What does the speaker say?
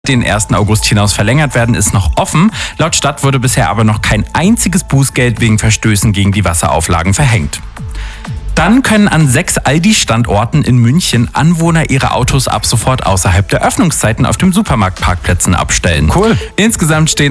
den 1. August hinaus verlängert werden, ist noch offen. Laut Stadt wurde bisher aber noch kein einziges Bußgeld wegen Verstößen gegen die Wasserauflagen verhängt. Dann können an 6 Aldi-Standorten in München Anwohner ihre Autos ab sofort außerhalb der Öffnungszeiten auf dem Supermarktparkplätzen abstellen. Cool. Insgesamt stehen